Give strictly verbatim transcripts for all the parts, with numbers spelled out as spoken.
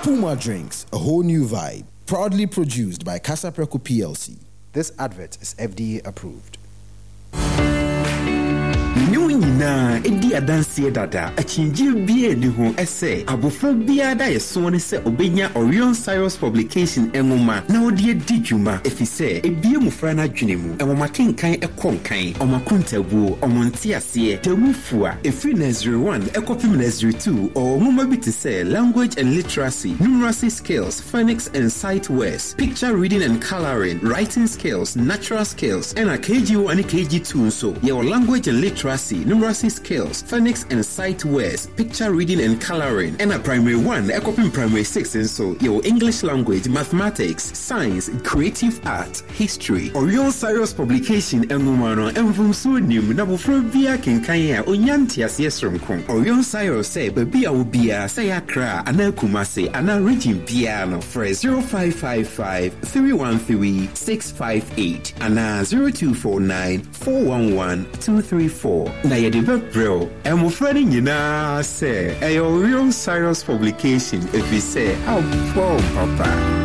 Puma Drinks, a whole new vibe. Proudly produced by Casa Preco P L C. This advert is F D A approved. Na edi adanse dada achinji bia ni ho ese abofra bia da yeso ne se obenya Orion Cyrus publication enwoma na odi edi dwuma efise ebie mufra na dwene mu enwoma kenkan ekonkan omakontabu omonti ase temufua efri nursery one ekopim nursery two or muma bi te se language and literacy, numeracy skills, phonics and sight words, picture reading and coloring, writing skills, natural skills, and a K G one and K G two so your language and literacy, numeracy skills, phonics and sight words, picture reading and coloring, and a primary one, equipping primary six, and so your English language, mathematics, science, creative art, history. Orion Cyrus publication and Mumano and from Sunim, Nabofrobia Kinkaya, Onyantias Yesromkon. Orion Cyrus say, Baby Obia, Sayakra, Ana Kumase, Ana Regin Piano, for zero five five five three one three six five eight, Ana zero two four nine four one one two three four. Bro, and my friend Yina say, a Orion Cyrus publication if you say, how poor papa.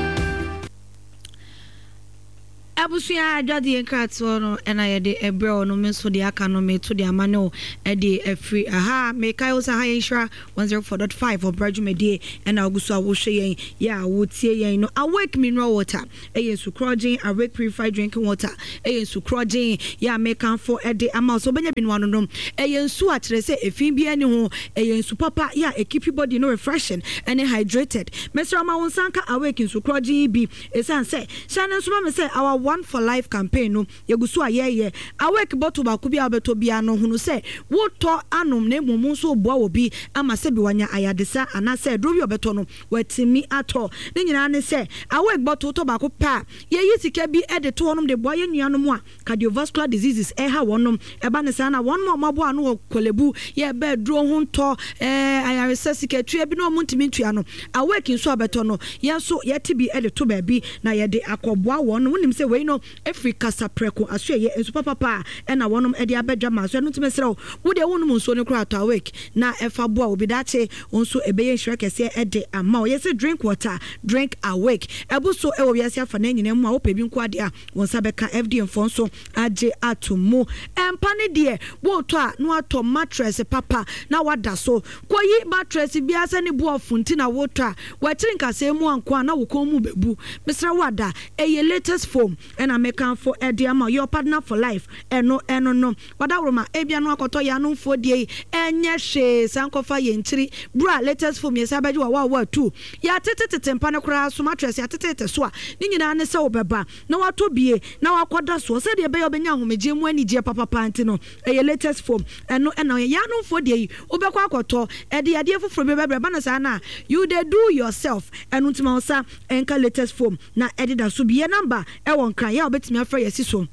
Abusia jadi enkratso no na ye de ebro no me so de aka no me to de amane e de afri aha me kai osa ha yenhra one oh four point five for Bradjumedie and aguso awohwe yen ya wotie yen no awake mineral water e yen su crogin awake purified drinking water e yen su crogin ya me kan for e de ama so benya binwa no no e yen su a kire se efin bia ni ho e yen su papa ya e keep your body no refreshing and hydrated mesra ma wonsanka awake su crogin bi esan se shanen so ma se our One for Life campaign no yegusu ayeye awake bottle ba ku bia beto bia no hunu se wo to anom na mumu so bo obi ama se bi wanya ayadesa ana se do bi obeto no watimi ato ne nyina ne se awake bottle to ba ku pa ye yisika bi ede to onom de bo ye nuanom a cardiovascular diseases e ha wonom e ba ne sa na wonom mabo anu kolebu ye be dro ho nto eh ayaresa sika tue bi no muntimi ntua no awake nso abeto no ye so ye tibi ede to ba bi na ye de akoboa wonom wonim se we no every Casa Preco asye enso papa pa e na wonom e de abedwa ma so no timesere wo de wonum nso ne kura to awake na efa boa obi dache onso ebeye nhwe kese e de ama o yese drink water drink awake ebuso e wo yese afa na nyina mu a wo pebi nko ade a wonsa beka F D mfo nso age atomo empa ne de wo to a no ato mattress papa na wada so koyi mattress bia se ne bo funti na wo to a wa chirinka se mu anko na wo kon mu bebu misra wada e ye latest foam and I make for Ediama, your partner for life. And no, and no, no. What I roma, Ebiano, Koto, Yanu, for the and yes, she, Sankofa, Yentri, bra, letters for me, Sabaju, a word too. Ya tete tempano crass, so much as ya tete swa. Nina and so baba. No, what to be now. A quarter so said the bay of Benyamu, me Jim when he papa pantino, a latest form, and no, and no, Yanu for the Ubaqua Koto, and the idea for Baba Banasana. You they do yourself, and Untimausa, and latest form. Now, editor, so be a number, I won't cry. Yeah, bet me afraid yes so.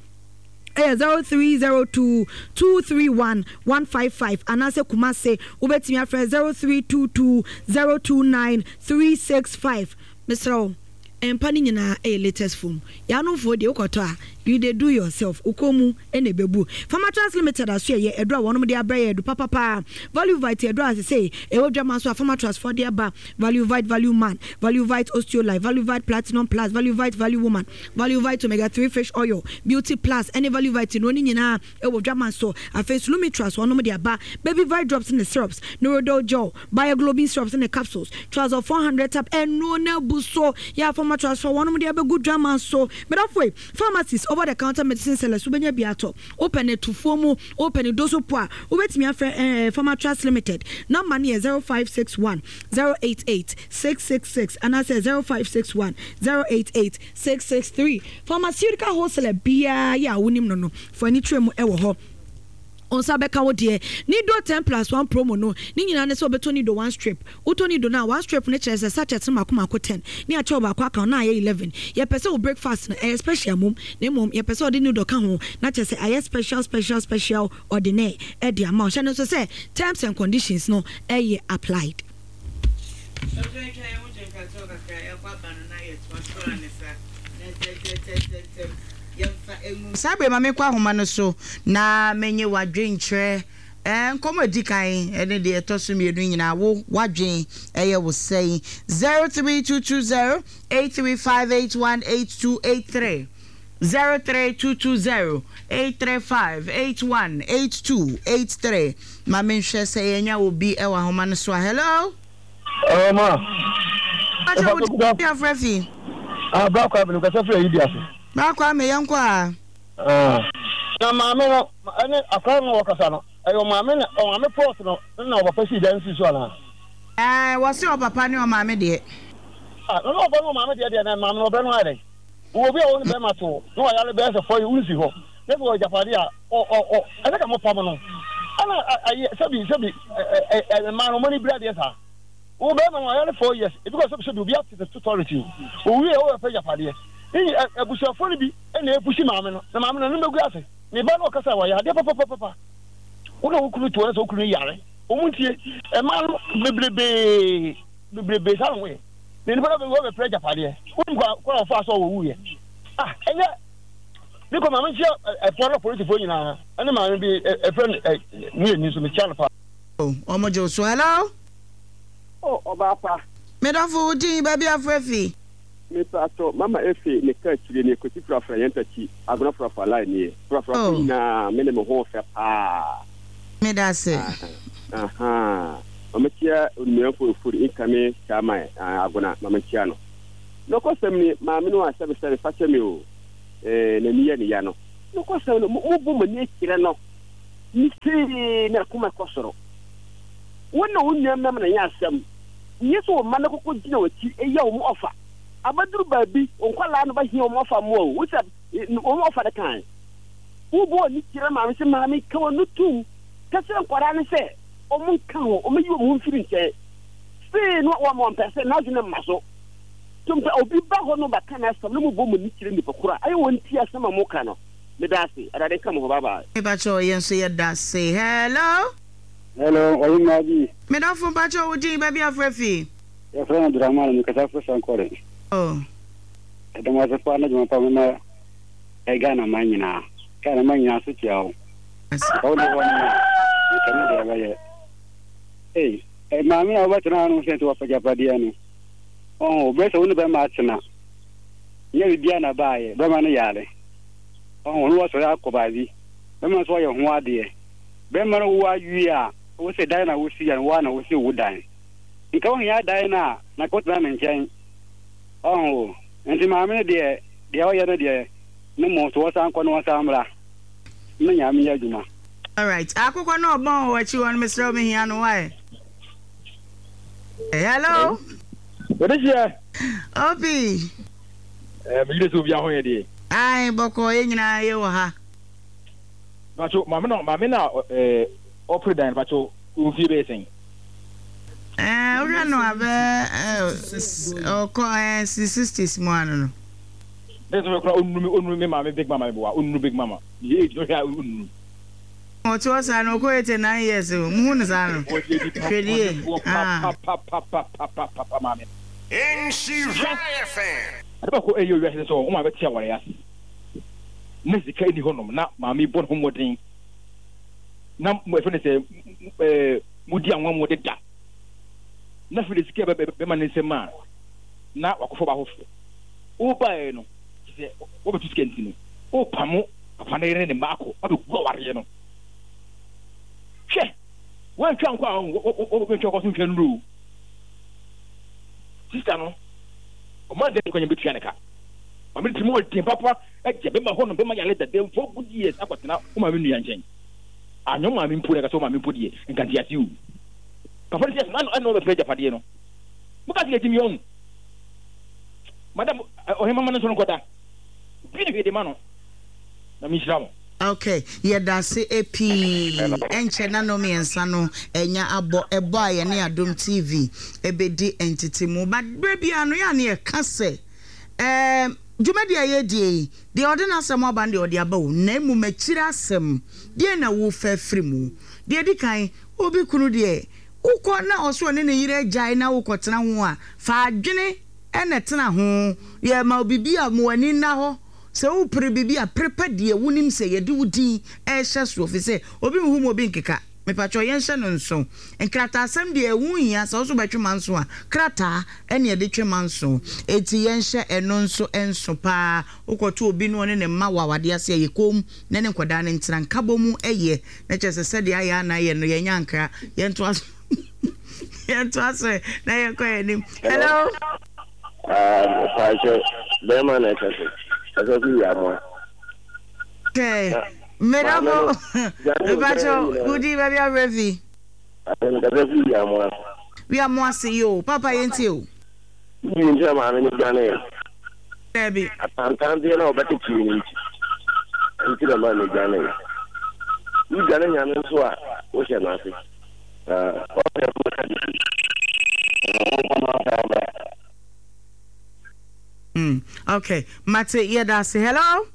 Eh zero three zero two two three one one five five and answer Kumase ubet me afraid zero three two two zero two nine three six five. Mister Empani nyina e latest form. Ya no for de ukoto a you dey do yourself ukomu ene bebu. Farmer Trans Limited aso ye edra wonom de abraye edu papa pa. Value Vite edra as say e wodwa man so Farmer Trans for de aba Value Vite Value Man, Value Vite Osteolife, Value Vite Platinum Plus, Value Vite Value Woman, Value Vite Omega three Fish Oil, Beauty Plus, any Value Vite no ni nyina e wodwa man so afes Lumitras wonom de aba Baby Vite drops in the syrups, Neurodol gel, Bioglobin syrups in the capsules, Trans of four hundred tab and no na buso ya Farmer Trans for wonom de aba good drama so. But of way pharmacies over the counter medicine sellers ubenya biato open it to formu open it doso poa ubetimi afre Farmer Trust Limited number near zero five six one zero eight eight six six six and I say zero five six one zero eight eight six six three pharmaceutical wholesaler bia ya wonim no no for any tremu ewo ho on sabeka wo de ni do ten plus one promo no ni nyina ne so beto ni do one strip uto ni do na one strip ne chere se sachet makoma ko ten ni a che oba kwa kan na ye eleven ye pese wo breakfast na eh special mom na mom ye pese odi ni do ka ho na chere se aye special special special ordinary e de ama o no so say terms and conditions no eh ye applied. Sabe mame kwa homa no so na menye wadwenkyerɛ eh nkomo di kan ene de etoso mienu nyina wo wadwen eye wo sei zero three two two zero eight three five eight one eight two eight three zero three two two zero eight three five eight one eight two eight three ma menhwe say enya obi e wa homa no so hello oh ma acha wo di afrefi ah bra kwa me nkasa fre yidi ase bra kwa me yanko a ah na ma me no ene akwa no wakasa no ayo ma me o ma me post no na o papa si dan si so na eh wo se o papa ni o ma me de ah no no no ma me de de na ma me no be no ade wo bi o ni be ma to no ya le be se for you unsi ho ne bo japade a o o o ene ka mo pam no ana ayi sabi sabi eh ma no money bread yes ha wo be ma ya le four years because sabi sabi obi after the authority o wi e o fe japade ni abusuafo ni bi ene epushi ma me no na ma me no no megu ase ni ba no kasa wa ya de papa papa papa una ukuru to na so ukuru yare omuntie e ma no bebrebe bebrebe sa no we ni ba be wo be pre japade wo kwa kwa fa so wo wuye ah enye ni ko ma me chia e poro police fo nyina ene ma me bi e friend ni ni so me chia no pa oh omo jo so hello oh oba pa me da fo di ba bi afrefi me pa to mama efi ne ka chire ne ko ti frafra yenta chi agona frafra line ni frafra na me ne mo ho fe pa me da se aha mama chia unme fo fo income chama agona mama chia no no ko sem ni ma me no asabe sare fa che me o eh na niya ni ya no no ko sem no mo bo mo ni kire no ni se na kuma ko soro wonna wonna me na ya asem yeso ma na ko gina wati e ya mo ofa abaduru babi onkwala no ba hia mo ofa mo o wusa o mo ofa da kan wo bo ni kire ma me se ma me ka wonu tum ka se nkwara ne se o mun kan o me yi o mun firi nche se no wa mo mpese na jina maso tumpe obi ba ho no ba kan asem no mo bo mo ni kire ni pakura ayi won ti asema mo kan no me da se adade kam ho baba me ba cho yen so ye da se hello hello oyin maji me da fun ba cho wo din ba bi afrefi ya fana drama ni ka sa fo kore oh da ma sa pa na juma pa na ai gana manyina kana manyina su ciao ko ne wani kana da ba ye eh eh mami awa tana no se to pa japa dia no oh be so ni ba ma tana ye bia na ba ye ba ma na yale oh no so ya ko ba bi be ma so ye ho ade be ma no wa wi a wo se dai na wo si ya wa na wo si wo dai nka wo ya dai na na ko tana nchen oh enti maame de de o ye no de no mo so san ko no san mra no nya mi ya juma all right akoko no bon wa chi won Mister me hia no why hello what is here obi eh mi de so bia ho ye de ai boko ye nyina ye wo ha ba cho maame no maame na eh opre dan ba cho u fi be sen eh o ga no abe o ko eh sixties mo anu no there's no onnu onnu me mama big mama bo onnu big mama ye do ya onnu o to sa no ko eighty nine years o mu hu sa no hwedie ah pa pa pa pa pa pa pa mama N C F M aba ko eyo wi so o ma be tia wore ya na sika ni honom na mama bo ho modin na mo efe ne se eh mudi anwa mo de da na fi de sika be be ma ne se ma na wakofo ba ho o ba e no se o be sika ntino o pamo papa na yere ne maako o be gwo ware no hwe wan twa nkwa o be twa ko so twa nuru sister no o ma de ko nyam betua ne ka ma me timo de papa e je be ma ho no be ma yale da dem for good years akwatena o ma me nua nchen anyo ma me mpu ne ka so ma me mpu die nkanti ase u papa de na no be preja pade no muka ti gimi on madam o he mama no so no kota bi ne de ma no na mi shira mo okay ye da se ep enche na no miensa no enya abo ebo aye ne Adom T V ebedi entity mu but brebia no ya ne e kase eh jumadi aye die de ordinance mo ba de odi aba wo na mu machira asem de na wo fa firi mu de di kan obi kunu de uko na oso ne ne yire jai na uko tena ho a fa adwene ene tena ho ye ma obibi a mo ani na ho se wo pre bibi a prepare de wonim se ye de wudi e hye so fi se obi hu mo bi nkeka me pacho yen hye no nso enkrata asem de ewu hia so so betwe manso a krata ene ye de twe manso eti yen hye eno nso enso pa ukoto obi no ne ne ma wawade ase ye kom ne ne nkoda ne ntira nkabo mu eye na chese se de aya na ye no ye nyankra ye nto aso ye nto aso na ye ko enim hello ah pacho be man na chese aso bi ya mo okay Meramo, Pacho, Goody, baby, I'm ready. We are more see you, Papa, ain't you? You in German, Johnny. Baby, I can't know better to into the money, Johnny. You got any answer? What's your nothing? Uh, hmm, okay, Mate, yeah, that's hello.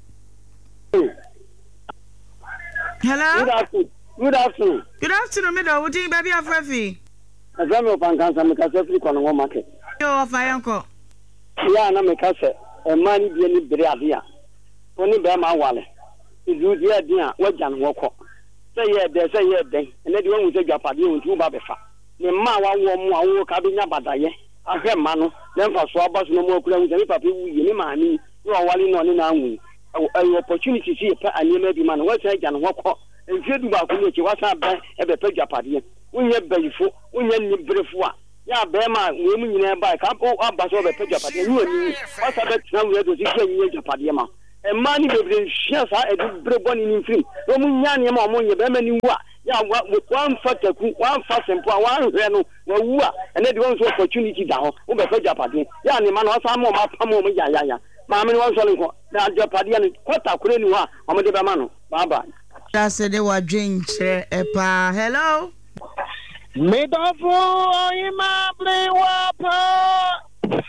Hello? Good afternoon. Good afternoon. Good afternoon, Mido. What do you baby of Refi? I don't know if I'm going to make a separate on one market. Yo, of my uncle. Yeah, and I'm a cassette. A money being the idea. Only bear my wallet. Is you dear dear, what Jan walk up. Say, yeah, there's a year day, and then you won't take your party with you, Babefa. The ma one more cabin abadaye. I hear Mano, then for swabbers no more clothes than papi, you know, you are walling on in our an opportunity to see a new man. What's I can walk up and feel about what's up there at the page party. When you're before, when you're before. Yeah, Bema, women nearby, come up by the page party. You and me, what's up now? We have to see your party. And money will be shares at the one in free. Roman among your Beman, yeah, with one factor, one fast and one reno, and then one opportunity down over the page party. Yeah, the man was some more, my yeah, yeah. Mammy was only that your party and what I couldn't want on the Bamano. Bye bye. That's a they were drink a pa. Hello. Made of my play wapa.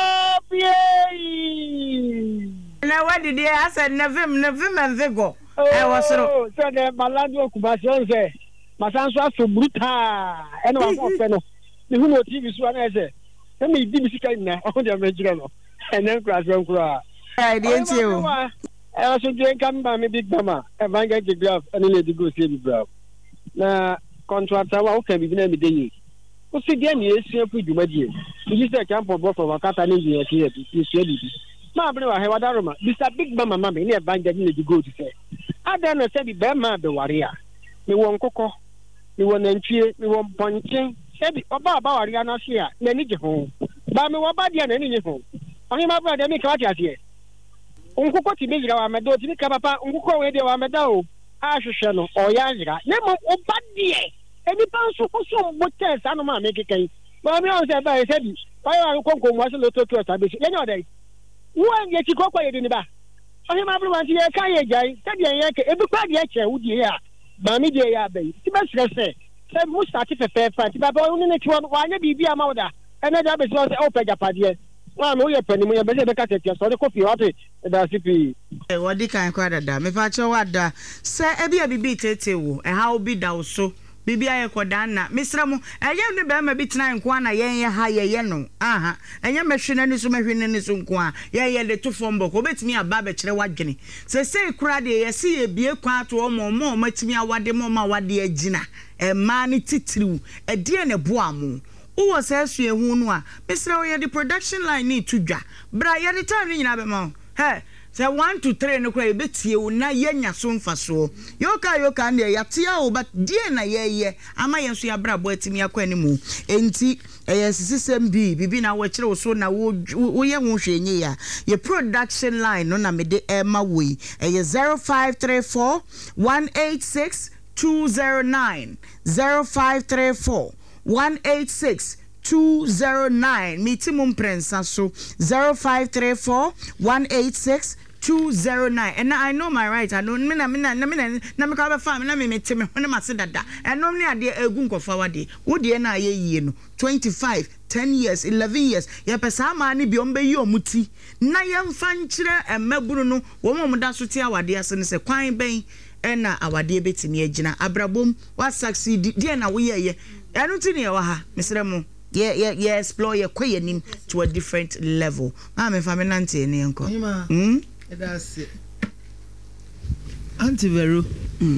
Now, what did they ask? Never, never, and they go. I was so the Malado Kubashe. My son's was so brutal. And I was fellow. The who T V one as a. Let me give you now on the original. And then crash on cry. I didn't you. I also drink come by me big mama. And I get the glove and then let go see the glove. Now, contract our can be named the day. What's again? Yes, you put you, my dear. You just a camp of both of our Catalan here. You said it. My brother, I have a daruma. This a big mama, mammy, near band that you need to go to say. I don't know, said the bear man, the warrior. Me won't cocoa. Me won't entry, me won't punching. Said about Ariana here, then need you home. But me what bad yan any home. Only my brother make what you here. Uncle Potty made our meadow to make up Uncle where they were meadow. Ashano or Yazra. Never oh bad dear. Any pounds for some what test animal make a case. But I said, I said, why are you going was a little to establish? You know, they won't get you quiet in the back. Only my brother here, Kaya Jay, said Yank, everybody actually would hear. Mammy dear, baby. The best say, said most started a fair fight, but only next one, why not be a mother? Another was the open up idea. Well, no, you're penny, you're better cut it, so the coffee hot it. That's it. What did I inquire that? Me facho wada. Say, Ebi a bibi tete and how be thou so. Bibi a kodana. Mister Mo, I am the Bama bit nine kwana yen ha ye yeno. Aha. And your machine and so many in this unkwa. Ye the two fumbo. Obet me a babbage wagini. Say, say, crady, ye see a beer quart or more more, met me a wadi mama wadi jina. A mani titru. A dear ne boamu. Who was as you who Mister O, the production line need to ja. But I had a time in Abemo. Hey, say one to three no cray bit you na yenya soon for so. Yoka yoka and ya tia, but dear na ye ye. Am I and so ya bra boy to me a quenimu. Enti, a system B, bibina watch so na would we won't share your production line no na me de Emma we. A zero five three four one eight six two zero nine zero five three four. one eight six two zero nine Mitimum Prensa so zero five three four one eight six two zero nine. And I know my right. I know mina mina na mina na me ka fa me na me metime when ma se dada. And no me ade egun ko fa wade. Wo de na ye yie no twenty-five ten years eleven years ye pesa ma ni bi ombe yi omuti na ye mfa nkire emaburu no wo mo da so ti awade ase ne se kwan ben ena awade betimi agina abrabom wa succeed de na wo ye ye enu ti ne wa ha Mister Mo yeah yeah yeah explore your kwayenim to a different level ma me fa me nante ne enko hmm that's it Auntie Vero mm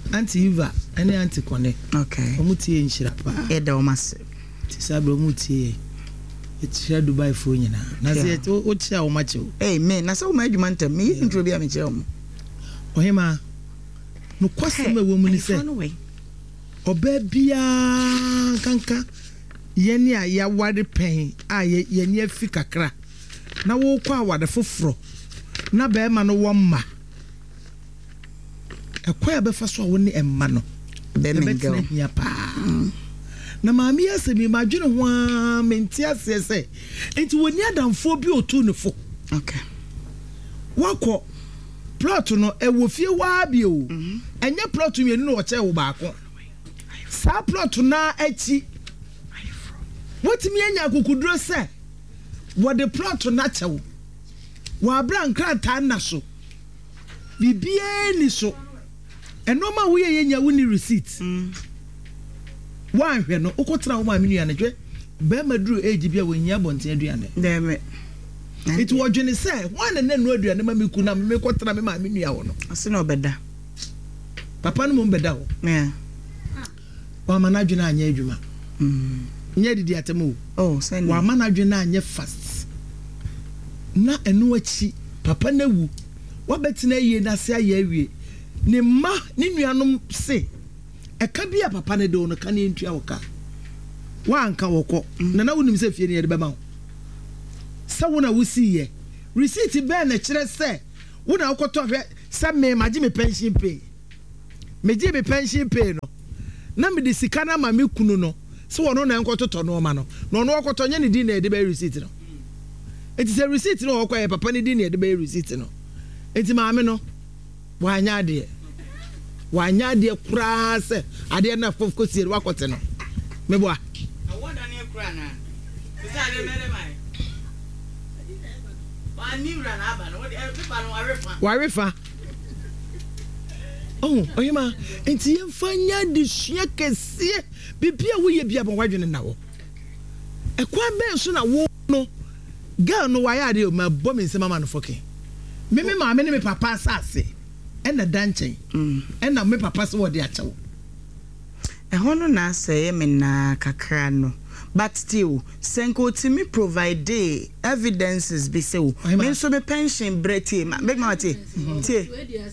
Auntie Eva and Auntie Kone. Okay. Omuti in Shirapa. Edo Massive. Tisabro Muti. It's share Dubai for you now. Nazi, what shall macho? Hey, man, I saw my man to me into be a michel. Ohima. No question, a woman is away. Obebia Kanka. Yenia ya wade pen. Ah, ye near Fikakra. Na wo kwa wade fofro. Na be ma no womma. Ekwa be fa so woni emma no. Be mengal ya pa. Na maami asemi madwene ho a menti asese. Enti woni adamfo bi otu ne fo. Okay. Wako plot no e wo fie wa bi o. Enye plot mienu no oche wo baako. Sa plot na achi. Wotimi anya kokuduro se. Wo de plot na chewo. Wa bra nkrata na so. Bibie ni so. Enoma wo ye nya woni receipt. Wan hwe no okotra wo ma menu ya nedwe. Be maduru age bia wonya bonten aduane. Dem. It wo dwene se wan na no aduane ma meku na me kotra me ma menu ya wo no. Ase no beda. Papa no mo beda wo. Yeah. Wa ma na dwene anya adwuma. Mm. Nya didi atemu. Oh, send. Wa ma na dwene anya fast. Na enu achi papa na wu. Wa betina yie na se aye awie. Ne ma ne nuanom se eka bia papa ne do no ka ne ntua woka wa anka wokọ na na wonim se fie ne yede bema wo se wona wosi ye receipt be na kire se wona wokoto hwe se me maji me pension pay me ji me pension pay no na me de sika na ma me kunu no se wono na enkototo no ma no no no wokoto nya ne di na yede be receipt no enti se receipt no wokọ ye papa ne di na yede be receipt no enti ma me no wa nya de wanya de kura se ade na fofko siere wakote no mebo a awoda ne kura na se ade mere mai wa ni ra na aba no we pepa no warefa warefa oh oyema enti yemfanya de hia kese bibia wo ye bia bon wadwene na wo ekwa be so na wo no girl no waya de ma bo me nsema ma no foke me me ma me ne me papa asase ena danchen mm ena me papa se wo de achewo e hono na say me na kakra no but still senko timi provide evidences be say me so me pension breti ma make ma tie tie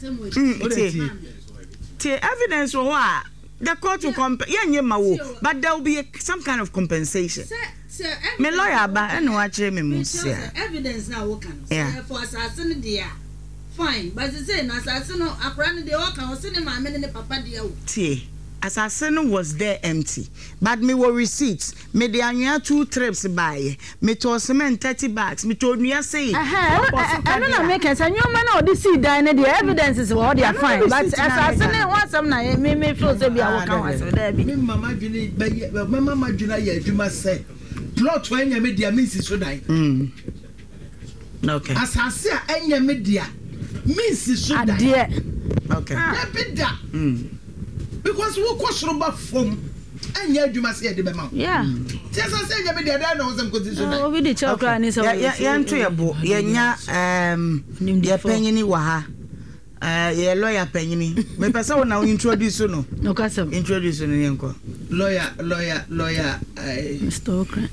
tie evidence wo a the court will comp yenye ma wo but there will be a, some kind of compensation me lawyer ba eno wa kire me mu sia evidence na wo kan so for assassin dia fine but they say na assassin no akra ne dey work on say ne ma me ne papa dey wo tie assassin was there empty but me were receipts me dey anwa two trips buy me to cement thirty bags me to nua say eh no na make sense nyoma na odi see dan ne the evidences were they are fine but assassin want some na me me feel say bia wo kan wa so there be me mama dwene me mama dwena ya adwuma say plot wa enya media means so dan mm okay asase a enya media means so dan okay bida mm because we kwosoro ba fom anya adwuma se de be ma yeah just say enya media dan na wosem position oh we dey check plan is ya ya nto ya bo ya nya um ya penyini wa ha eh ya lawyer penyini me pesa wona introduce no no kasem introduce no yenko lawyer lawyer lawyer Mister Okra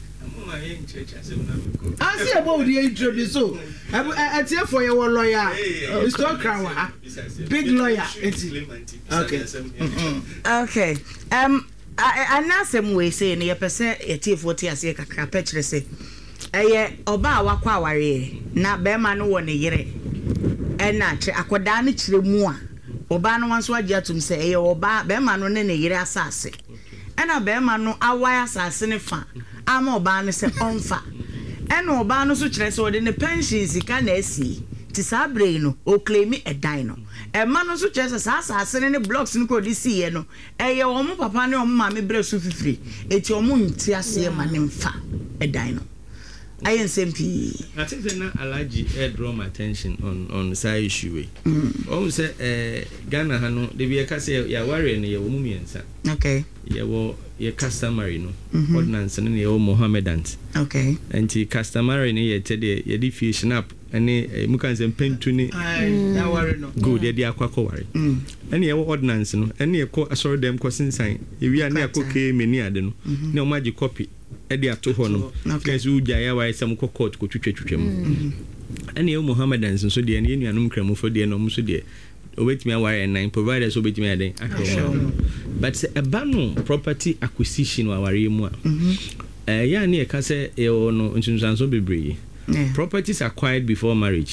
I see about the introduce so I tell for your lawyer Mister Okra big lawyer okay okay um I anasem we say na ye pese ye tie forty ase kakra pa kire se eye oba awakwa aware na be ma no wo ne yire e na che akoda ne kire mu a oba no wanso agi atum se eye oba be ma no ne ne yire asase e na be ma no awaya asase ne fa ama oba no se onfa e na oba no so kire se ode ne pension sika na asi ti sabre no o claim e dan no e ma no so kire se sa asase ne blocks no ko di si ye no eye wo mo papa ne wo ma me bre so fifiri eti wo mo nti ase ma ne mfa e dan no I am simply. I think that Alaji uh, draw my attention on on side issue. Oh, say uh, Ghana hano they be a say ya worry na ya wumumi ensa. Okay. Ya wo ya customary no. Ordinance na ya Mohammedans. Okay. Anti customary na ya tede ya di fish up ɛne mu kan sɛ mpentu ne good yɛde akɔ akɔware ɛne yɛwɔ ordinance no ɛne yɛkɔ asɔre dɛm kɔ sensan ewia ne akɔ kee meni ade no ne ɔmo agye copy ɛde ato hɔ no kɛse wogya yɛware sɛ mokɔ court kɔtwitwatwitwa mu ɛne yɛwɔ mohammedans nso deɛ ne yɛnuanom nkramofo deɛ no ɔmo nso deɛ obetumi aware nine providers obetumi ade ahwɛ but sɛ ɛba no property acquisition wɔ aware mu a ɛyɛ a ne yɛka sɛ ɛwɔ no nsunsuanso bebree properties acquired before marriage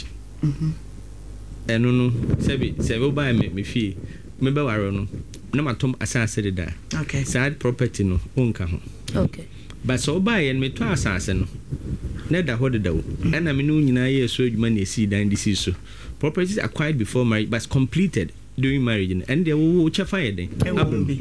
ɛno no sɛbi sɛ wobaɛ me me fie mebɛware no na matɔm asase deda saa property no wonka ho but sɛ wobaɛ no metɔ asase no na ɛda hɔ deda wo ɛna me ne wo nyinaa yɛ so adwuma ne ɛsii dan de sii so properties acquired before marriage but completed during marriage and they will chefa yɛ den abom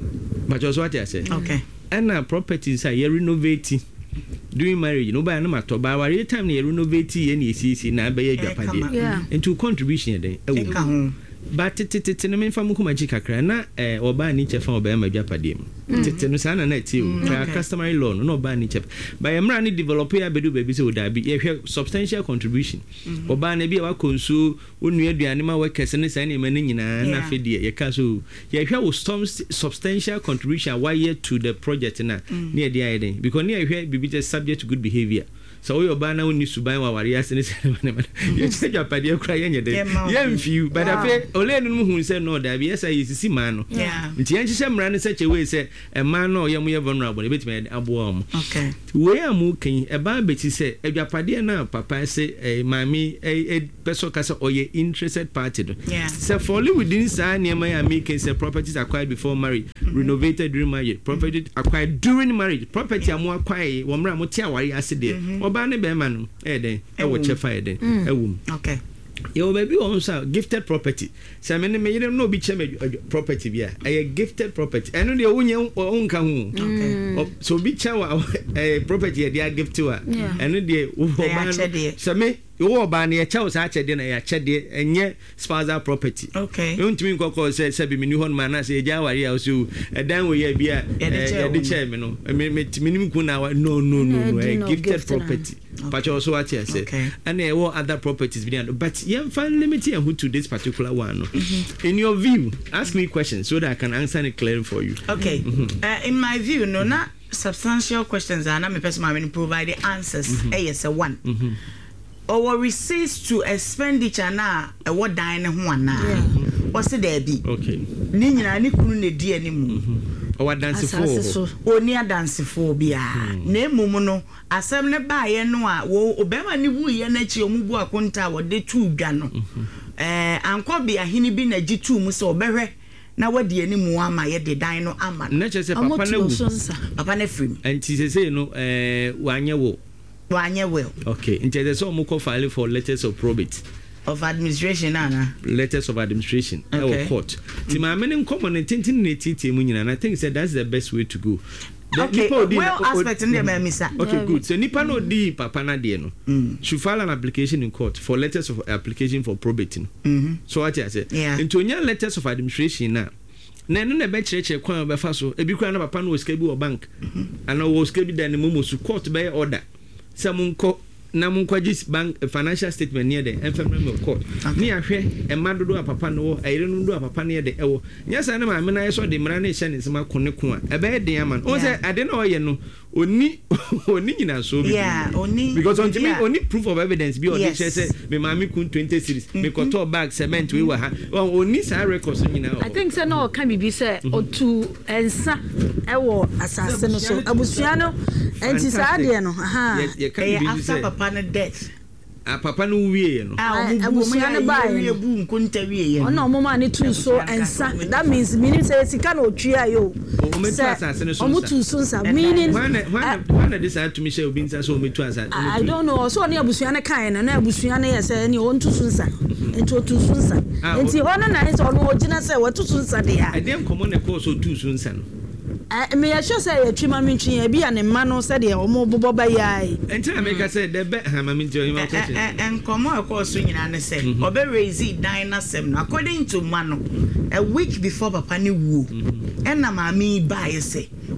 but also what I say okay ɛna properties a yɛ renovate during marriage no ba na matɔ ba ware time na yɛ renovate yɛ ne ɛsisi na bɛyɛ adwapadeɛ into contribution yɛ den ɛwɔ but tete no memfa mu kuma kakra na eh oba ni chefa oba ma adwapadeɛ mu tete no sana na tie o customary law no oba ni chef by emra ni developer ya bedu baby say oda bi yɛhwɛ substantial contribution oba na bi wa konsu onu aduane ma workers ne san ne ma ne nyinaa na fedie yɛka so yɛhwɛ wo substantial contribution why to the project na ne yɛde ayɛ den because ne yɛhwɛ bibi just subject to good behavior so we oba na woni suban wa ware ase ne sene ne ye check apadeɛ kura ye nyede ye mfiu but afi ole no mu hu se no da bi yesa yesisi man no nti yan hyehyɛ mra ne seche we se e man no ye mu ye vulnerable betime aboa mo okay we amu kan e ba beti se adwapadeɛ na papa se mami e person ka se oye interested party do se follow within sa ne ma ya make se properties acquired before marriage renovated during marriage property acquired during marriage property amu acquired wo mra mo tia ware ase de oba ne be ma no e den e wo chefa e den e wum okay yo baby on so gifted property say me me yire no bi che me property bia e gifted property eno de wonye onka hu okay so bi che wa property e dia gift to a eno de wo ba say me wo ba na ye che wo sa chede na ya chede enye spousal property okay you ntimi nkoko say say bi me ni hon ma na say e ja ware a so e dan wo ye bia e de che me no me me nim ku na no no no no gifted property but also what you say and there were other properties behind but you find limited who to this particular one no? mm-hmm. In your view ask me questions so that I can answer it clearly for you okay mm-hmm. uh, in my view no not substantial questions and I'm a person I mean provide the answers mm-hmm. A is a one mm-hmm. Our receipts to expenditure na e what dine ho na what's there be okay ni nyina ni kunu ne die ni mu our dance for oni dance for bia na emum no asem ne ba ye no a wo obema ni wu ye na chi omubu akonta wo de tu dwa no eh anko bia hini bi na gitu mu se obehwe na wadi ani mu ama ye de dan no ama na che se papa na wu papa na frim anti se se no eh wanye wo wanye well okay nti they so mo ko file for letters of probate of administration ana letters of administration okay. Or court ti ma me ne common tintin ne titi mu nyina and I think said that's the best way to go the okay well aspect in the misa okay yeah, good so nipa no di papa na de no mm. should file an application in court for letters of application for probate no mm-hmm. So what I say yeah. Into nya letters of administration na na no na be kyerɛkyerɛ kwan be fa so ebi kura na papa no oska bi wo bank mm-hmm. Ana wo oska bi dan ne momo su court be order Samunko na munkwaji bank financial statement near the infirmary court ni ahwe e madodo apapa no ayire no do apapa ne de ewo nyasa na ma me na yeso de mra na hye ne sema kone ko a e be de yaman o say ade na oye no oni oni nyina so bi yeah oni because on me oni proof of evidence bi o de say me ma me kun twenty series me ko to bag cement we wa ha oni sa records nyina I think say no kan bibi say otu ensa ewo asase no so abusua no enti sa de no ha after papa na death a papa no wie no abusua ne ba ye bu nkunta wie ye ona omo ma ne tu so ensa that means meaning say sika na otwia yo o me tu asase ne so omo tu so nsa meaning when when when this had to me say obi nsa so me tu asase I don't know so ne abusua ne kan na na abusua ne ye say ne o ntu so nsa enti o tu so nsa enti ona na nsa ono ogina say o tu so nsa de ya I dem common na ko so tu so nsa no me ya sure say ya twima mentwi ya bia ne ma no say de omo bobo ba yai enti na make say de be ha ma mentwi you want to say en komo akọ so nyina ne say obe raise dynasem no according to mano a week before papa ne wuo en na ma mi ba ye say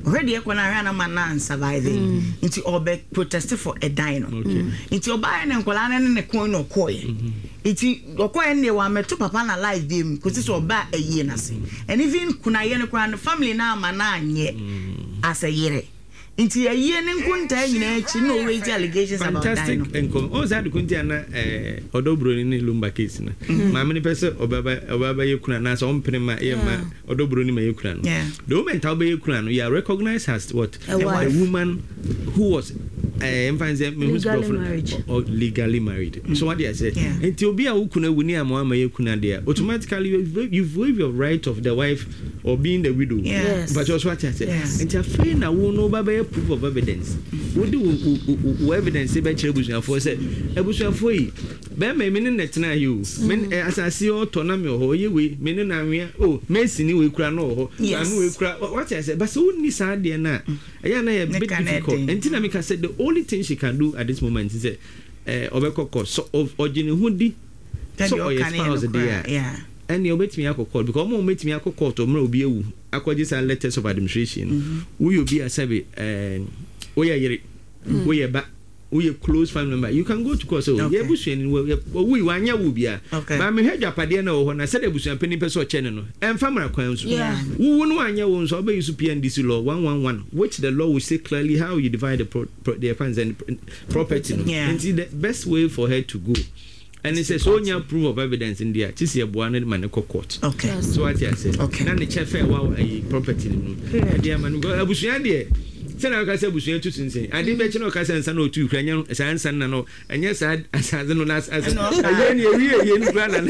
already ekwana hwa na man na surviving into obe protest for a dino into oba na nkola na ne kon no koye into okoye ne wa meto papa na live dem ko so oba ayi na se and even kuna ye ne kwa family na ama na anye as a yere Inti a year and kunta in no way allegations about fantastic and come oh that kuntiana eh odobro ni lumba case na ma many person obaba obaba yekuna na so ompene ma e ma odobro ni ma yekuna no the moment how be yekuna no you are recognized as what a, a woman who was uh, legally married or legally married mm. so what do I say until obi a ukuna wuni ama ma yekuna there automatically you've, you've waived your right of the wife or being the widow yes. but also what I say until free na wo no baba proof of evidence what do evidence be chere busuafo say ebusuafo yi be me me ne tena you me asase o to na me ho ye we me ne na nwe oh me sini we kura no ho anu we kura what I say but so ni sa de na eya na ye bit difficult entina me ka say the only thing she can do at this moment is eh obekoko so ogini hudi so your spouse there yeah and you bet me akoko because mo met me akoko to mra obi ewu akwaji sa letters of administration we will be a sabi eh we yere we ba we close family member you can go to court so ye busuani we wanya wo bia ba me hwa japade na wo na said busuan pani person o chene no em famra kwan so wo no anya wo so be use P N D C law one one one which the law will say clearly how you divide the pro, pro, the funds and property no and the best way for her to go. And it says, so you proof of evidence in there. This is a one man court. Okay. So what I say. Okay. Now the chef wow a property. Dear man, go abusuan there. Say I can say abusuan to since. I didn't mention no kasa and no two Ukrainian and san no. And yes, I as no as as. Again, you you you plan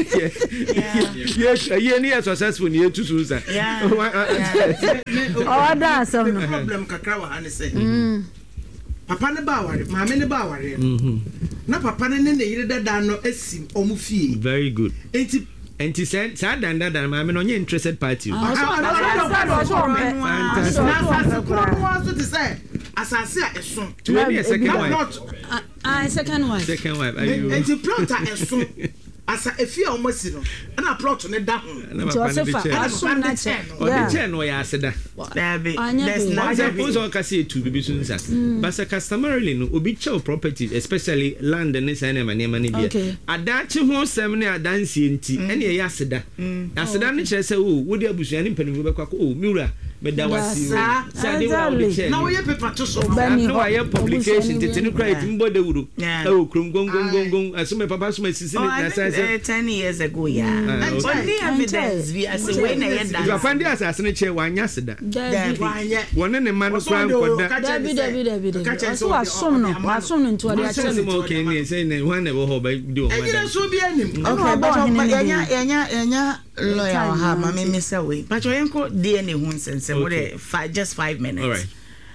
yes, you near successful near to Susan. Yeah. Oh, that's no problem. Kakrawa and say. Papa ne ba ware maame ne ba ware na papa ne ne yire dada no asim omufie very good enti enti said sad dan dada maame no nye interested party asase a eso to be a second wife ah second wife second wife are you enti plot a eso asa efia omasi no na plot ne da ho Josefa aso na che o de che no ya aseda Baby, there's not a pose on kasi to be sunsa but a customarily no obi che property especially land and say na mane mane bia adachi ho sem ne adansi enti ene ya aseda aseda ne che say o wo de abusuani mpani be kwako o miura meda wasi say dey wa o che na wo ye paper to so no wa ye publication tetene cry timbo de wuro o krum gong gong gong gong asome papa asome sisi na say ten years ago yeah only evidence we as when na ye dance you find the asase ne che wanya aseda wone ne man kwan koda David David David so asom no asom no nto ade ache no okay ne say ne wan ne bo ho ba do e gina so bi anim okay but enya enya enya lawyer ha ma me say we but yenko D N A hu sense mo de just five minutes all right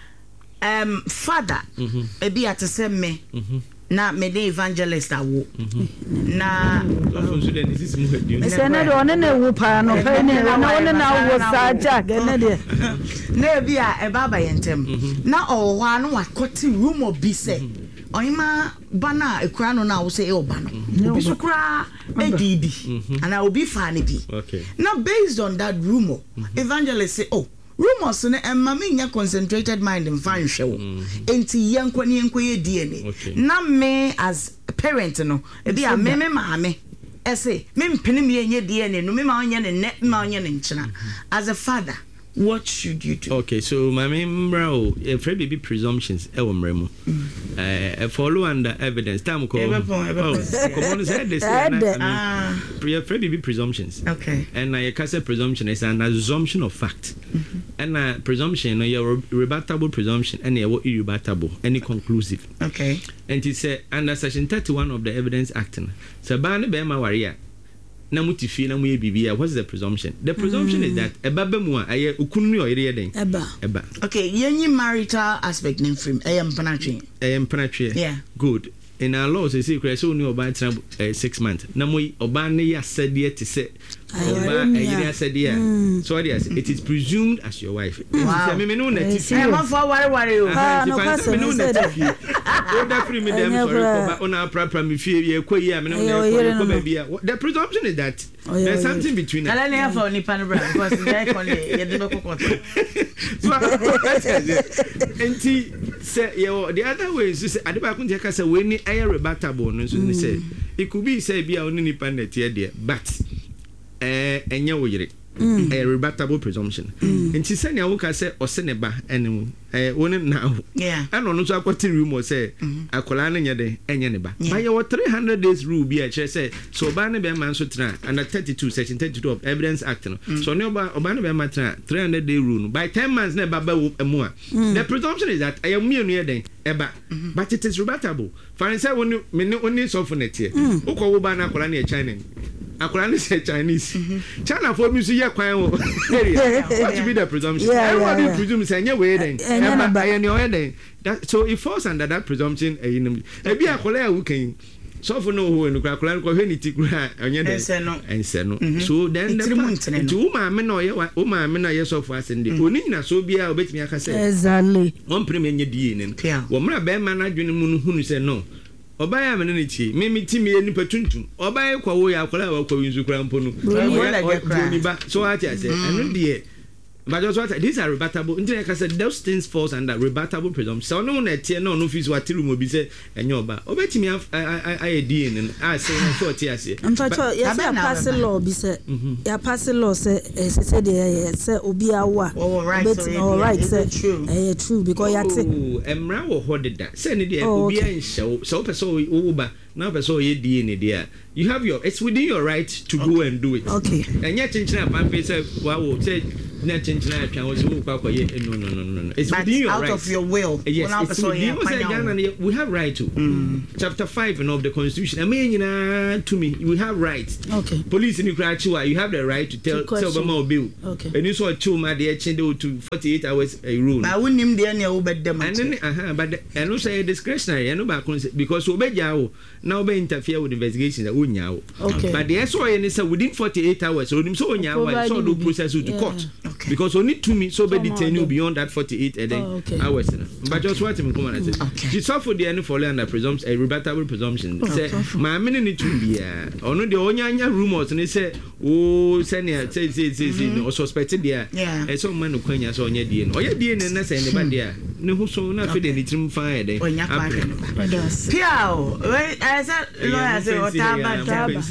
um father e bi atese me na me de evangelist awo na afonso de this mo hadi se na do ne wu pa no fa ne na wona na wo sa ja ne de na bi a e baba yentem na o wa no wa koti room obi se oyima bana ekura no na wo se e oba no obi so kura edidi ana obi fa ne bi okay now based on that rumor evangelist say oh rumors ne emma me nya concentrated mind in fan hwe enti yanko ne yanko ye D N A na me as parent no e bia me me maame ese me mpene me ye D N A no me ma onye ne ne ma onye ne nchina as a father what should you do? Okay, so my member, if there be presumptions, I will remember. Uh, follow under evidence. Time ko. Oh, come on, say this. Ah, there be presumptions. Okay. And I can say presumption is an assumption of fact. And a presumption, your rebuttable presumption, and your irrebuttable, any conclusive. Okay. And it say under section thirty-one of the Evidence Act. So ban be ma waria. Na mutifi na muye bibia what's the presumption the presumption mm. is that eba ba mu a aye okunu ni oyere den eba eba okay yenyi marital aspect nim film I am panatwe I am panatwe yeah good in our laws say say so ni oba tra uh, six months na moy oba ne ya sade te se oba ayire sade so what is it is presumed as your wife wow. me me no na ti e ma for ware ware o ha no ka me no na ti o da free me dem sorry oba ona pra pra me fie ye koyi a me no na ko ba bia the presumption is that there's something between us kala ne for ni pan bra because they call it ye de ko ko So enti say you the other way is say ade ba ko ntia ka say we ni air rebatable no so ni say it could be say bia oni nipa net here there but eh enya wo yire a rebuttable presumption enti say na wo ka say ose ne ba enem eh woni na yeah and no so akwati room say akola na nya de enye ne ba but you three hundred days rule be a say so ba ne be man so tra under thirty-two section thirty-two of evidence act no so ne oba oba ne be man tra three hundred day rule no by ten months na ba ba emu a the presumption is that I am me no den eba but it is rebuttable for say woni me ne oni so for net here ukọ wo ba na akola na China akola ne say Chinese China for me so ye kwan wo area what to be the presumption everybody yeah, yeah. presume say nye we den eba ye ne o den so it falls under that presumption e bi akola ya wukan so for no ho no akola ko hwe ni tikura onye den ense no ense no so then the two ma me no ye o ma me na ye so for asende oni na so bia obetimi aka say exactly one premier nye die ne wo mra be ma na dwene mu no hunu say no obaya me ne chi me mi ti me nipa tuntum obaya kwa wo ya akola wa kwa winzu kura mpo no ni ba so ati ase eno de but also these are rebuttable internet ka say those things falls under rebuttable presumption so no na tie no no fit what room obi say enyo ba obetimi I D N I say no so tie ase I'm trying to yes ya pass law bi say ya pass law say say dey say obi awa but all right say eh true because ya tie emra wo hode da say ne dey obi an hyew so person wo ba now person ye D N there you have your it's within your right to okay. go and do it okay enye chinchina pampe say wow say na chinchina atwa wo so kwa kwa ye no no no no it's but within your out right of your will yes it's within your we have right to mm. chapter five of the constitution I mean nyina to me we have rights okay police in Krachiwa you have the right to tell to tell them bill okay and you so chuma dey chinde to forty-eight hours a rule ba wonim dey na wo bedem and then aha but and no say discretionary and no ba because obeja wo now be interfere with investigations that wonya wo okay but the S O A say within forty-eight hours so so wonya wo so do process to yeah. court okay. because only to me so be detain you beyond that forty-eight and then oh, okay. hours but just what him come and say she suffer the any fall under presumption a rebuttable presumption say my meaning it to be uh ono the onyanya rumors and say oh senior say say say no suspected there e so man no kwanya so onya die no oya die na say ne ba there ne hu so na fe de ni trim fine dey onya pa piao we asa lawyer say otaba taba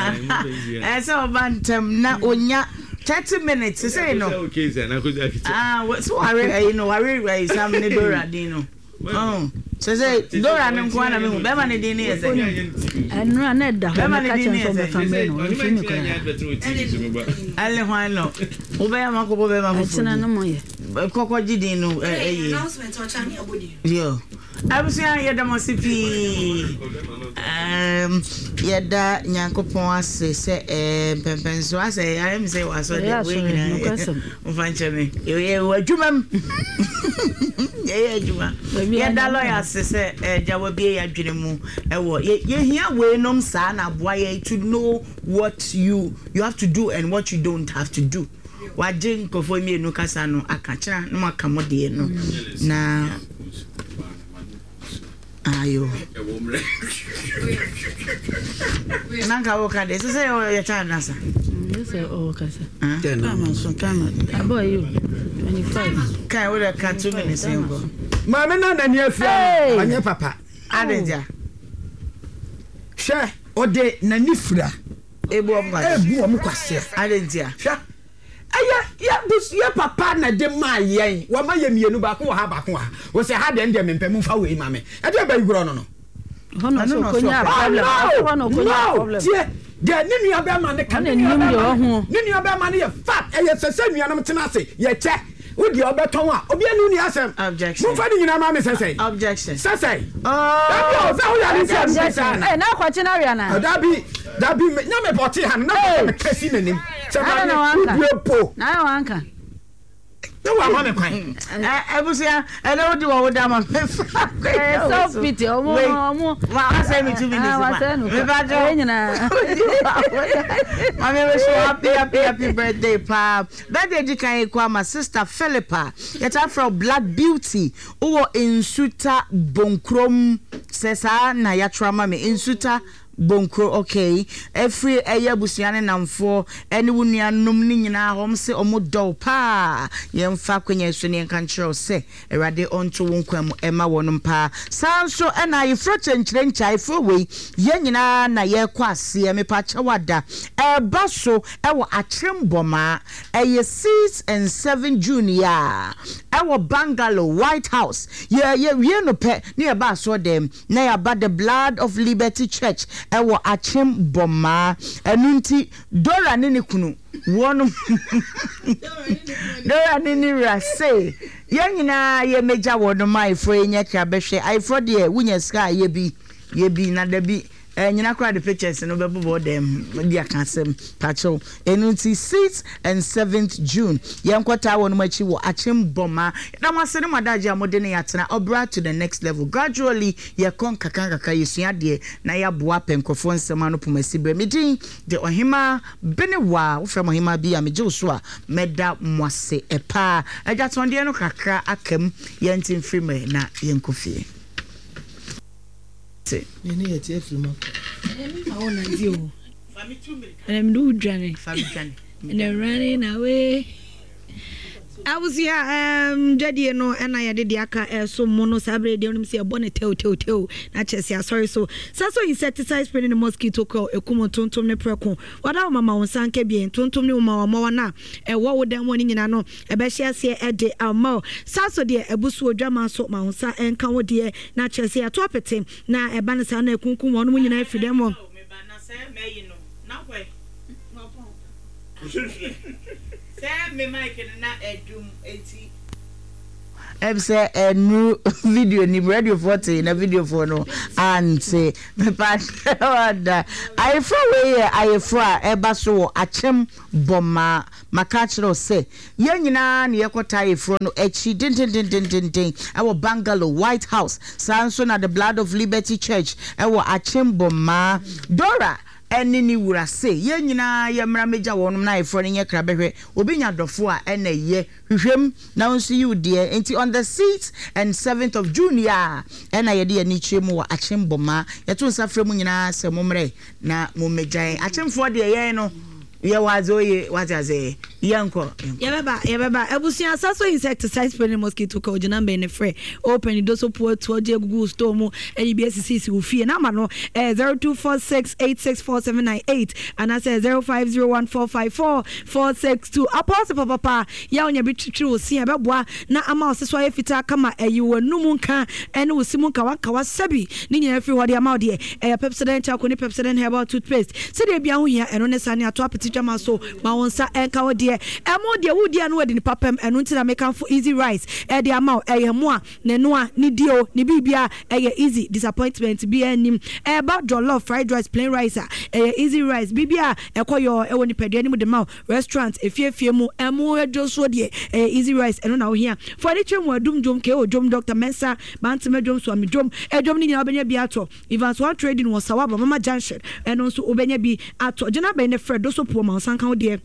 ah asa obantem na onya thirty minutes say no okay say na ko ah so are you know are some ne dora dino oh so say dora ne kwa na me be ma ne din ne yese enu na da ho na ka chen so be family no fi mi ko ale ho no o be ma ko be ma ko tina no mo ye kokko jidin no eh announcement o cha ne abodi yo abusia yeda mo sipi um yeda nyankopon ase se eh pempenso ase I am say was so the way na o fanche me ye wadwumam ye adwuma yeda lawyer ase se eh jawa bi ya dwene mu e wo ye hia we nom sa na boa ye to know what you you have to do and what you don't have to do wajin kofo mi enu kasa no akachira no makamode no na ayo nanga woka de sese ya chana sa sese o kasa kama so kama abo you twenty-five kai we ka two minutes ngo mama na na ni afia anya papa adeja she ode na ni fura ebu om kwase ebu om kwase adeja aya ya bus ya papa na de ma yen wa ma ye mienu ba ko ha ba ko ha wo se ha de ndem mpem fa we ma me e de ba igro no no hono so konya problem hono konya problem tie de ni nua ba ma ne kan ni nua ba ni nua ba ma ne ye fat e ye sese nua no mtena ase ye che odi obeton a obi anu ni asem objection mu fa ni nyina ma me sese objection sese oh da ya ni sese eh na kwachi na ria na da bi da bi na me poti han na me kasi nanim na na wanka na wanka no wa ma me kwan eh ebusia e no di wo da ma eh so pity omo omo ma ase mi two minutes me ba jo nyina ma me wish you happy happy happy birthday pa birthday di kan kwa ma sister Philippa yeta from Black Beauty uwo insuta bonkrom sesa na ya trauma me insuta Bonkro okay every eye busuane namfo ene wunuanom ni nyina hom se omo do pa yemfa kwenya so ne kan kyerɛ se erade onto wonkwam ema wonom pa sanso ena yefro chenkyere nchai fro we ye nyina na ye kwase me pa chawada eba so ewo akyemboma eye six and seven junior ewo Bungalow White House ye ye wie no pe ne eba so dem na ya ba the Blood of Liberty Church ewo akyemboma enunti Dora ne ne kunu wonu Dora ne ne rase ye nyina ye meja wono mai fro enya kra behwe ai fro de wunya ska ye bi ye bi na da bi eh nyina kra the pictures no bebo dem dia kansem pacho enunti sixth and seventh June ye nkwata wono machi wo akyemboma na masene madaje amode ne yatena obra to the next level gradually ye kon kakan kaka yesua de na ya boa penkofo nsema no pomasi bre medin de ohima benewa wo fra ohima bi a meje so a meda mwase epa ajaton de no kakra akam ye ntin frime na ye nkofie Nene yeti efilma. Emi ma wona di o. Fami two minutes. And do dwane. Fami dwane. And running away. I was here um daddy no and I did the aka so mono sabre de onim se bonnet tell tell tell na chese sorry so so so insecticide spray in the mosquito call ekumo tontom ne preko wada mama won sanke bien tontom ne mama mama na e wo wo dem woni nyina no e be hia se e de ama so so de ebusu odwama so ma won sa enka wo de na chese ato apete na e ba ne sa na ekunkun won nyina afide mo me ba na se meyi no na kwe Say me Mike na edum eighty. I'm say a new video ni radio forty na video for no and say me pa I from where I from eba so achem boma makachiro say ye nyina na yekota e from no echi din din din din din din our Bungalow White House sanso na the Blood of Liberty Church our achem boma Dora eni ni wura se ye nyina ye mra meja wonum na ifro ne kra behwe obi nya dofo a ene ye hwehwem na nso you de enti on the sixth and seventh of June ya ena ye de ani chemu wa akyemboma ye to nsafre mu nyina se momre na mo mejan akyemfo de ye no ye wazoye wataze yanko ye beba ye beba ebusia saso insecticide spray mosquito ko jina be ne free open do so po to je Google store mu e B S C C wo fie na ma no zero two four six eight six four seven nine eight and I say zero five zero one four five four four six two apostle papa papa ya onya bi twitwi wo sia beboa na ama oseso ye fita kama eyi wonum nka ene wo simu nka waka wasabi ni nyina free hode ama de e Pepsodent akoni Pepsodent herbal toothpaste se de bia ho hia eno ne sane ato apeti jama so ma wonsa enka wo de emo de wo dia no we de ni papam eno ntina make for easy rice e de ama e ye mo a ne no a ni dio ni bibia e ye easy disappointment bi anim e about jollof fried rice plain rice e ye easy rice bibia e koyo e woni pedua ni mu de ma restaurant efiefie mu emo ejo so de e easy rice eno na wo hia for the chemu adum jom ke o jom Doctor Mensa bantime jom so am jom e jom ni nyina obenya bi ato Evans one trading was sawaba mama junction eno so obenya bi ato jena be ne Fred do so po ma sanka wo de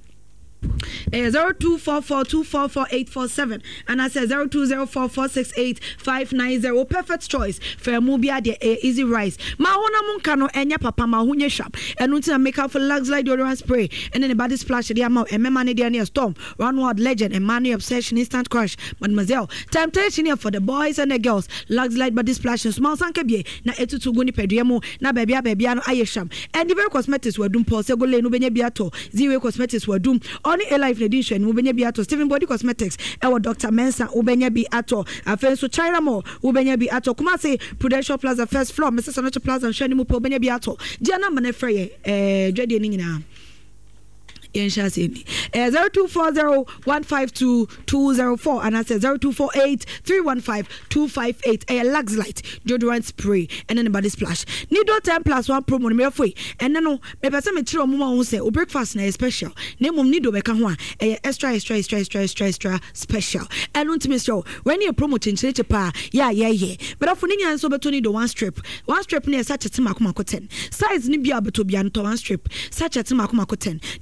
Uh, zero two four four two four four eight four seven and I say zero two zero four four six eight five nine zero perfect choice for mobia de uh, easy rice ma hona munka no enya papa ma hunye sharp and until make up for luxury deodorant spray and then the body splash the amount and mema ne de storm Runward Legend and Money Obsession Instant Crush mademoiselle temptation here for the boys and the girls luxury body splash small sanke bie na etutu guni peduemo na bebia bebia no ayesham and the very cosmetics were dum pause go le no benya biato zero cosmetics were dum Only a life edition ubenya bi ato Stephen Body Cosmetics ewo Doctor Mensa ubenya bi ato afenso China Mall ubenya bi ato Kumasi Prudential Plaza first floor Missus Sanocho Plaza shani mu po ubenya bi ato dia number na freye eh dwade ni nyina Uh, zero two four zero one five two two zero four and I said zero two four eight three one five two five eight a Lux Light deodorant spray and then the body splash Nido ten plus one promo me free and then no me person me chiro mo ma say o breakfast na special na mum Nido be ka ho a extra extra extra extra extra extra special and ultimate show when you promo chinchire pa yeah yeah yeah but afu ni nyan so beto Nido one strip one strip na such a tema kuma ko ten size ni bia beto bia nto one strip such a tema kuma ko ten ni a cho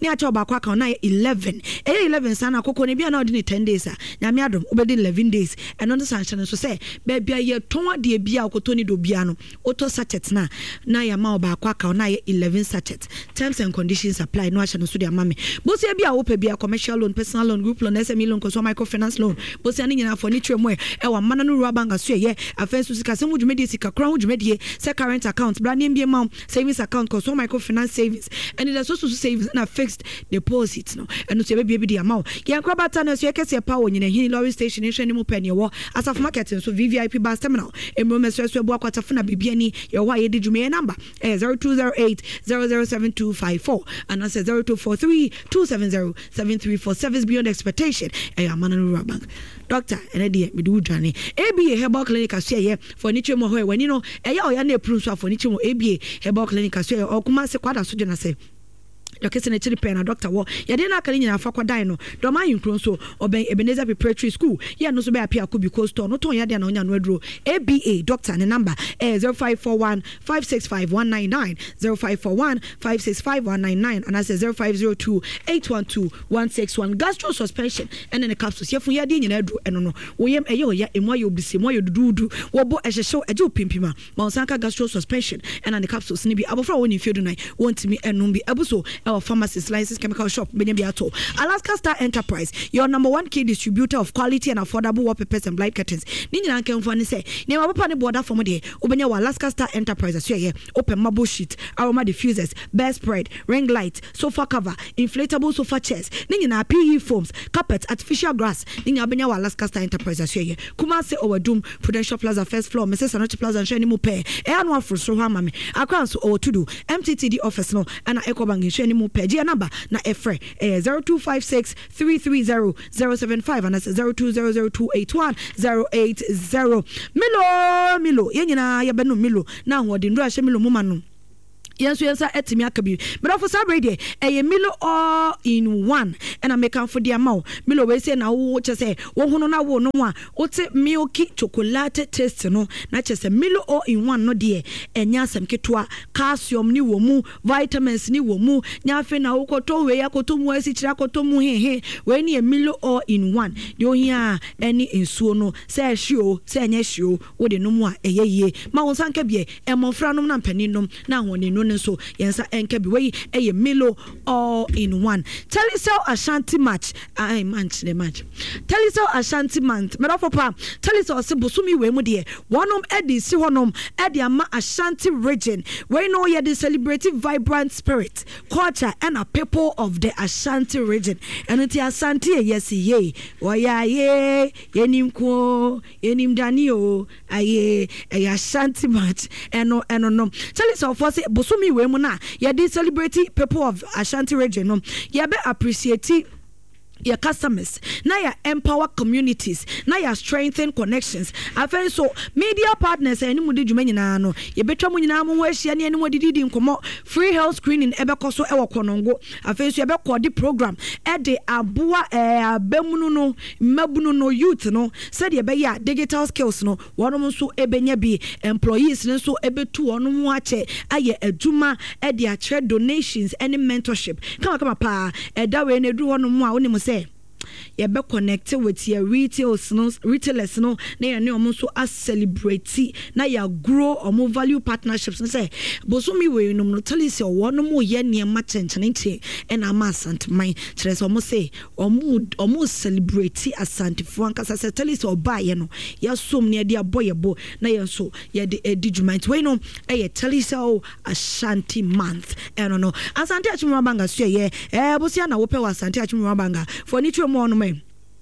kwa account na eleven eh eleven sana akoko ne bia na odi ten days a nyame adom obedi eleven days eno no sanction so say baby ye ton ade bia akoto ni do bia no auto sachet na na ya ma oba kwa account na eleven sachet terms and conditions apply no acha no so dia mame bosi bia wo pe bia commercial loan personal loan group loan S M E loan so microfinance loan bosi ani nyina for ni twem e wa mana no ruwa bank so ye afensu sika se mudwumedi sika kra mudwumedi se current account brand name ma savings account ko so microfinance savings and it also savings na fixed deposits no and so be be the amount ya kwa bata na so ye kese pa wonyina hini lorry station hwe ni mu pe ne wo asaf market so V V I P bus terminal emro meso so bo akwatafo na bibia ni ye wa ye di dwume number eh zero two zero eight zero zero seven two five four and answer zero two four three two seven zero seven three four service beyond expectation eh amana no ruwa bank doctor ene de me du dwane A B A herbal clinic aso ye for ni twemo ho e wani no eh ya oya na epru so for ni twemo A B A herbal clinic aso ye okuma se kwada so jena se Doctor na chiri pen na doctor wo ye de na akali nyina fa kwadan no do ma yinkron so oben Ebenezer Preparatory School ye no so be apia ko because store no ton ye de na onya no aduro A B A doctor ne number eh zero five four one five six five one nine nine zero five four one five six five one nine nine and I say zero five zero two eight one two one six one gastro suspension and then the capsules ye fun ye de nyina aduro eno no wo yem eye oya emo ye obisi mo ye dududu wo bo ehhehye eje opimpima ma onsanka gastro suspension and then the capsules ni bi abofra woni fiedu nai wontimi enum bi abuso our pharmacist license chemical shop Benyabiato Alaska Star Enterprise your number one key distributor of quality and affordable wallpapers and blind curtains ni nyina nkan fo ne say ne ma papa ne border from there obenya wa Alaska Star Enterprise so ye open marble sheet aroma diffusers bed spread ring light sofa cover inflatable sofa chairs ni nyina P E foams carpet artificial grass ni nyina obenya wa Alaska Star Enterprise so ye Kumasi Owadum Prudential Plaza first floor Missus Anochi Plaza nhwe mu pe e anu afro so ha mame akran so o tudu M T T D office no and Ecobank nhwe ni mu page number na efre eh zero two five six three three zero zero seven five and that's zero two zero zero two eight one zero eight zero Milo Milo yenyina ya benu Milo na hodi ndura hye Milo muma no yenso yensa etimi akabi but for sabrede eh Milo all in one and I make am for the amount Milo we say na wo chese wo hono na wo no a wote milky chocolate taste no na chese Milo all in one no de enya asem ketwa calcium ni wo mu vitamins ni wo mu nya afi na wo koto we yakoto mu asi kira koto mu he he we ni Milo all in one de ohia eni ensuo no say hio say enya hio wo de no mu a eyeye ma won sanka bie emofra no na mpanin no na honi no so yensa enkebi we eye Milo all in one Telecel Ashanti match I match the match Telecel Ashanti month me papa Telecel se bosumi we mu de wonom edi si honom edi ama Ashanti region we know ye the celebrate vibrant spirit culture and a people of the Ashanti region and it Ashanti yes ye oya ye yenim ko yenim danio aye e Ashanti match eno eno no Telecel for se mi we mu na ye dey celebrate people of Ashanti region no ye be appreciate your customers na your empower communities na your strengthen connections afen so media partners any mu de dwuma nyina no ye betwa mu nyina mo ho ahia ne ani mo didi di nkomo free health screening ebe koso e wokonongo afen so ye be kodi program e de aboa e abamunu no mabunu no youth no said ye be ya digital skills no wonom so ebenya bi employees no so ebetu wonom ho ache aye adwuma e de a donations any mentorship kama kama pa e da we na edu wonom a wonim se you be connected with your retailers no retailers no na you know so as celebrate na you grow or more value partnerships no say bosumi we no tell you say one mo ye niam chenchenche and amasant my tres o mo say o mo o mo celebrate asantifo ankasa say tell you say oba ye no ya som ne de aboyebo na ye so ye de edijumant we no e tell you say Ashanti month e no no Asante Achimwa Banga so ye e bosia na wo pe wa Asante Achimwa Banga for ni twa mo no me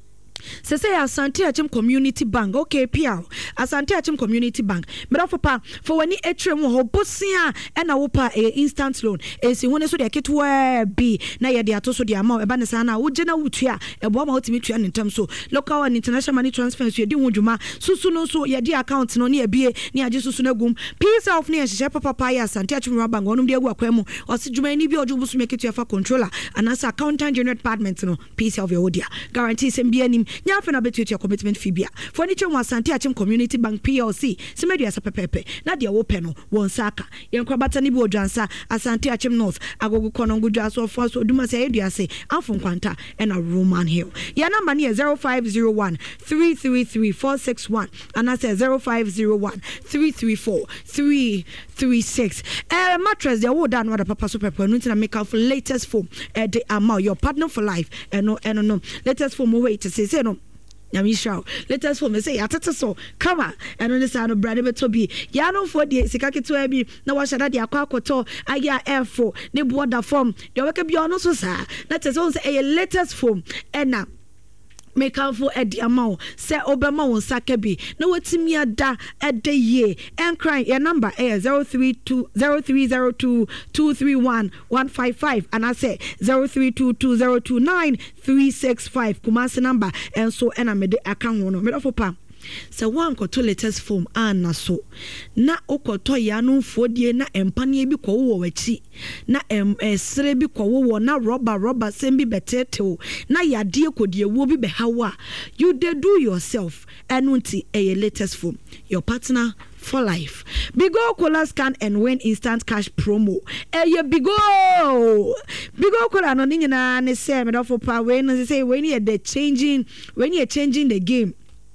se say Asante Achim Community Bank okay pia Asante Achim Community Bank me da papa for wani etrem ho bosia e na wo pa e instant loan e si hone so de ketwa bi na ye de ato so de ama e ba ne sa na wo gina wutua e bo ma otimi tua nentam so local and international money transfer so ye di hodwuma susu no so ye di account no ne ebie ne age susu na gum peace of ne hye papa pa ya Asante Achim Bank onum de agu akwam o se dwuma ni bi ojo busu me ketua fa controller anasa accountant general department no peace of your odia guarantee sem bi anim nya afa na betu your commitment fee bia furniture wa Asante Achim Community Bank P L C semedi asa pepepe na de wo pe no won saka yen kwa bata ni bi odwansa Asante Achim North agogo konongo dwaso fo so duma se eduase afon kwanta and a Roman Hill ya number ni zero five zero one three three three four six one and I say zero five zero one three three four three three six eh mattress they would done what papa super no to make out for latest foam eh the amount your partner for life and no and no latest foam wait to say say no Yamisha, let us for me say, Atata so, come on, and on the sound of Brother to be Yano for the Sikaki to Ebi, no one shall the Aquacoto, I get air for the border form, the work be on also, sir. Let us also a latest form, and now. Make out for a amount, say Obama on Sakabi. No, what's me a da at the year and crying your number is zero three two zero three zero two two three one one five five and I say zero three two two zero two nine three six five Kumasi number and so and I made the account one of pam. So one ko to latest form ana so na okoto ya no fodie na empane bi ko wo wachi na em esre bi ko wo na rubber rubber sem bi betete na yade kodie wo bi be hawa you dey do yourself enunti e latest form your partner for life. Bigo Cola scan and win instant cash promo. Eh ye Bigo. Bigo Cola no ni na ne say me do for power when say when you the changing when you changing the game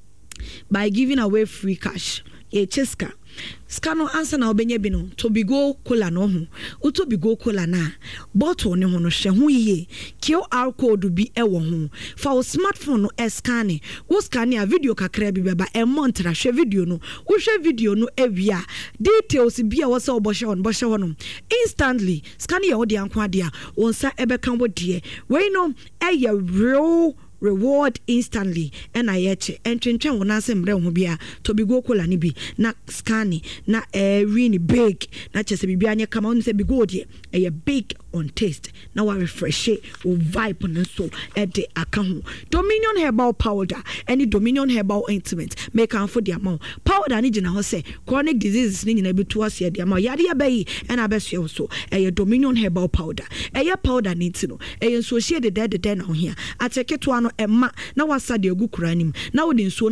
by giving away free cash. Ye cheska. Scano answer na obenye bino to Bigo Cola no ho. Uto Bigo Cola na bottle ne ho no hwe ho ye. Q R code bi e wo ho. Fa o smartphone no e scan. Wo scan a video kakra bi beba e montra hwe video no. Wo hwe video no e wia. Details bi a wo se oboshe on boshe ho no. Instantly scan ye wo de anko ade a won sa e be kan wo de. We no e ye real reward instantly and I eche entwentwen wona semre ho bia to Bigo Cola ni bi na scanning na eh really big na chese bibia anya kama on se Bigo de eh big on taste na wa refresh it o vibe on so e de aka ho Dominion herbal powder any Dominion herbal ointment make am for the amount powder ni gina ho se chronic diseases ni nyina betu ase de amount yade abayi and abeso so eh Dominion herbal powder eh powder ni ntino eh so share de de de na ho hia ateke to ano emma na wasa de agu kura nim na wo de nso